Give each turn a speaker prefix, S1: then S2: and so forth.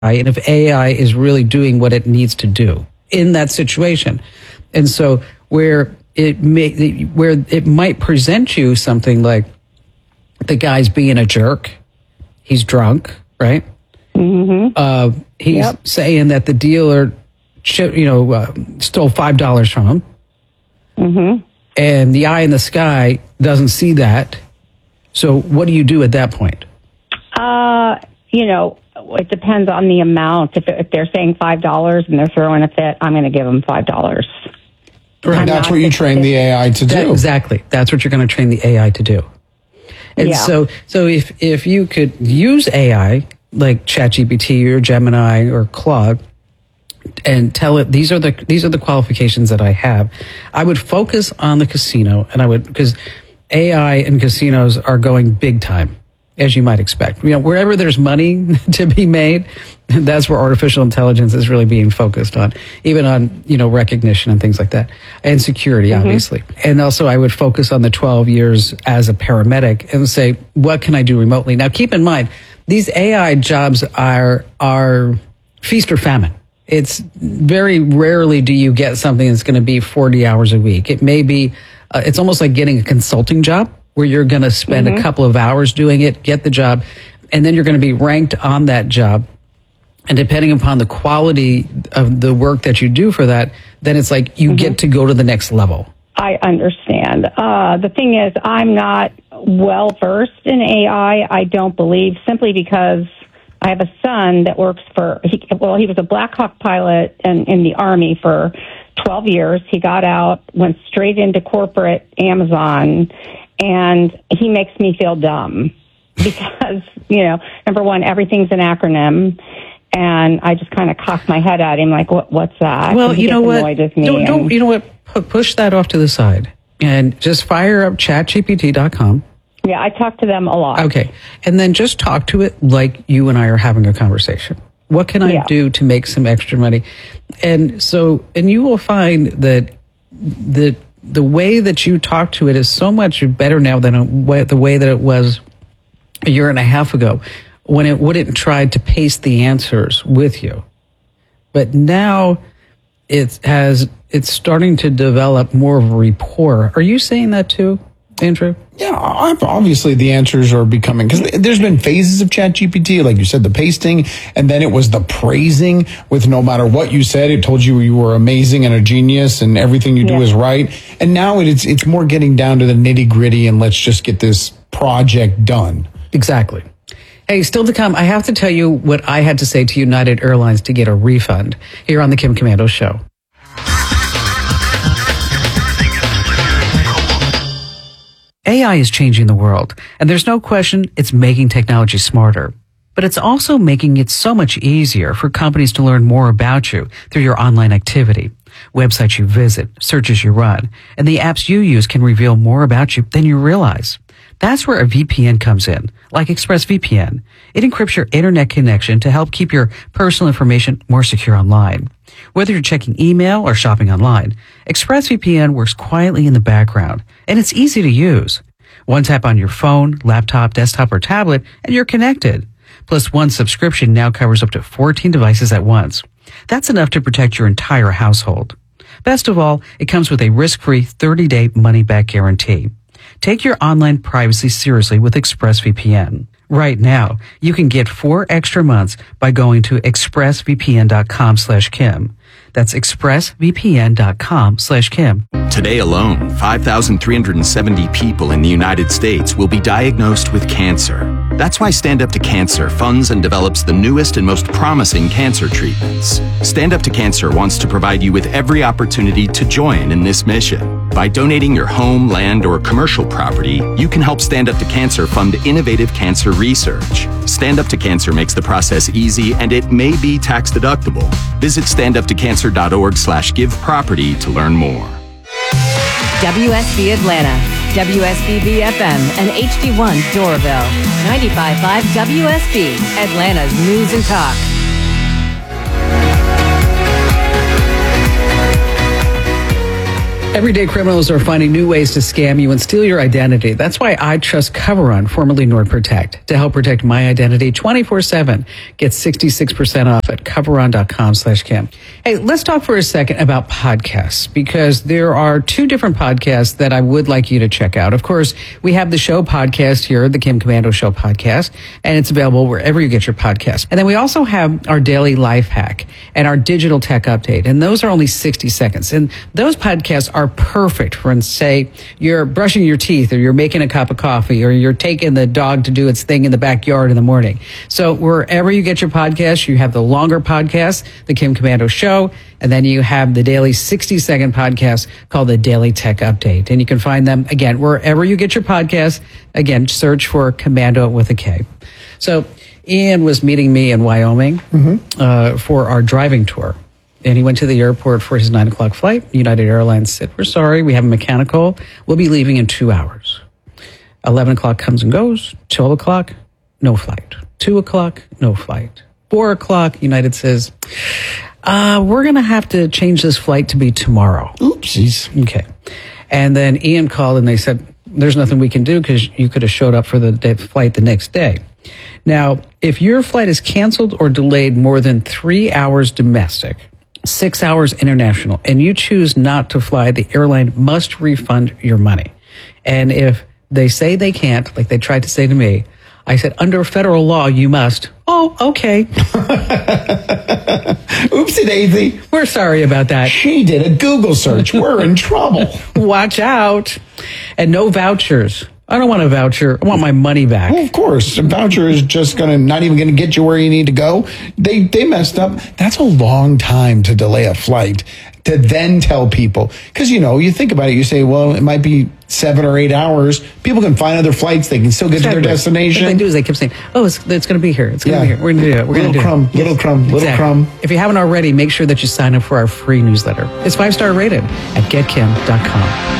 S1: and if AI is really doing what it needs to do in that situation. And so where it might present you something like the guy's being a jerk, he's drunk, right? Mm-hmm. He's saying that the dealer, stole $5 from him. Mm-hmm. And the eye in the sky doesn't see that. So what do you do at that point?
S2: It depends on the amount. If they're saying $5 and they're throwing a fit, I'm going to give them $5.
S3: Right. That's what you train the AI to do.
S1: Exactly. That's what you're going to train the AI to do. And so if you could use AI like ChatGPT or Gemini or Claude and tell it these are the qualifications that I have, I would focus on the casino, and because AI and casinos are going big time, as you might expect. Wherever there's money to be made, that's where artificial intelligence is really being focused on, even on, recognition and things like that, and security, obviously. And also I would focus on the 12 years as a paramedic and say, what can I do remotely? Now, keep in mind, these AI jobs are feast or famine. It's very rarely do you get something that's going to be 40 hours a week. It may be, it's almost like getting a consulting job where you're going to spend a couple of hours doing it, get the job, and then you're going to be ranked on that job. And depending upon the quality of the work that you do for that, then it's like you get to go to the next level.
S2: I understand. The thing is, I'm not well versed in AI. I don't believe, simply because I have a son that works he was a Black Hawk pilot in the Army for 12 years. He got out, went straight into corporate Amazon, and he makes me feel dumb because, number one, everything's an acronym. And I just kind of cock my head at him like, what's that?
S1: Well, you know what? You know what? Push that off to the side and just fire up chatgpt.com.
S2: Yeah, I talk to them a lot.
S1: Okay. And then just talk to it like you and I are having a conversation. What can I do to make some extra money? And you will find that the way that you talk to it is so much better now than the way that it was a year and a half ago, when it wouldn't try to paste the answers with you. But now it's starting to develop more of a rapport. Are you saying that too, Andrew?
S3: Yeah, obviously the answers are becoming, because there's been phases of ChatGPT, like you said, the pasting, and then it was the praising with no matter what you said, it told you were amazing and a genius and everything you do is right. And now it's more getting down to the nitty gritty and let's just get this project done.
S1: Exactly. Hey, still to come, I have to tell you what I had to say to United Airlines to get a refund here on the Kim Komando Show. AI is changing the world, and there's no question it's making technology smarter. But it's also making it so much easier for companies to learn more about you through your online activity. Websites you visit, searches you run, and the apps you use can reveal more about you than you realize. That's where a VPN comes in, like ExpressVPN. It encrypts your internet connection to help keep your personal information more secure online. Whether you're checking email or shopping online, ExpressVPN works quietly in the background, and it's easy to use. One tap on your phone, laptop, desktop, or tablet, and you're connected. Plus, one subscription now covers up to 14 devices at once. That's enough to protect your entire household. Best of all, it comes with a risk-free 30-day money-back guarantee. Take your online privacy seriously with ExpressVPN. Right now, you can get 4 extra months by going to expressvpn.com/Kim. That's expressvpn.com/Kim.
S4: Today alone, 5,370 people in the United States will be diagnosed with cancer. That's why Stand Up to Cancer funds and develops the newest and most promising cancer treatments. Stand Up to Cancer wants to provide you with every opportunity to join in this mission. By donating your home, land, or commercial property, you can help Stand Up to Cancer fund innovative cancer research. Stand Up to Cancer makes the process easy, and it may be tax deductible. Visit standuptocancer.org/giveproperty to learn more.
S5: WSB Atlanta, WSBB FM, and HD1 Doraville. 95.5 WSB, Atlanta's News and Talk.
S1: Everyday criminals are finding new ways to scam you and steal your identity. That's why I trust Coveron, formerly NordProtect, to help protect my identity 24/7. Get 66% off at coveron.com/Kim. Hey, let's talk for a second about podcasts, because there are two different podcasts that I would like you to check out. Of course, we have the show podcast here, the Kim Komando Show podcast, and it's available wherever you get your podcasts. And then we also have our daily life hack and our digital tech update. And those are only 60 seconds. And those podcasts are perfect for, say, you're brushing your teeth, or you're making a cup of coffee, or you're taking the dog to do its thing in the backyard in the morning. So wherever you get your podcasts, you have the longer podcast, the Kim Komando Show, and then you have the daily 60-second podcast called the Daily Tech Update. And you can find them, again, wherever you get your podcasts. Again, search for Komando with a K. So Ian was meeting me in Wyoming for our driving tour. And he went to the airport for his 9 o'clock flight. United Airlines said, "We're sorry, we have a mechanical. We'll be leaving in 2 hours." 11 o'clock comes and goes. 12 o'clock, no flight. 2 o'clock, no flight. 4 o'clock, United says, we're going to have to change this flight to be tomorrow.
S3: Oopsies.
S1: Okay. And then Ian called and they said, there's nothing we can do because you could have showed up for the flight the next day. Now, if your flight is canceled or delayed more than 3 hours domestic, 6 hours international, and you choose not to fly, the airline must refund your money. And if they say they can't, like they tried to say to me, I said, under federal law, you must. Oh, okay.
S3: Oopsie daisy.
S1: We're sorry about that.
S3: She did a Google search. We're in trouble.
S1: Watch out. And no vouchers. I don't want a voucher. I want my money back.
S3: Well, of course. A voucher is just not even going to get you where you need to go. They messed up. That's a long time to delay a flight, to then tell people. Because, you think about it. You say, well, it might be 7 or 8 hours. People can find other flights. They can still get to their destination.
S1: What they do is they keep saying, oh, it's going to be here. It's going to be here. We're going to do it. We're going to do it.
S3: Little crumb.
S1: If you haven't already, make sure that you sign up for our free newsletter. It's 5-star rated at getkim.com.